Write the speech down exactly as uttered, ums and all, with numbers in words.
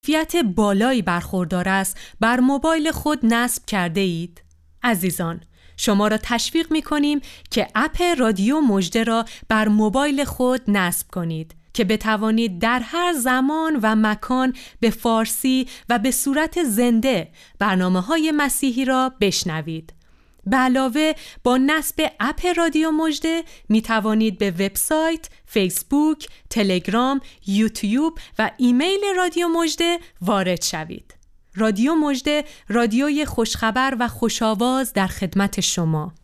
کیفیت بالایی برخوردار است بر موبایل خود نصب کرده اید؟ عزیزان، شما را تشویق می کنیم که اپ رادیو مژده را بر موبایل خود نصب کنید که بتوانید در هر زمان و مکان به فارسی و به صورت زنده برنامه‌های مسیحی را بشنوید. به علاوه با نصب اپ رادیو مژده می توانید به وبسایت، فیسبوک، تلگرام، یوتیوب و ایمیل رادیو مژده وارد شوید. رادیو مژده، رادیوی خوشخبر و خوش‌آواز در خدمت شما.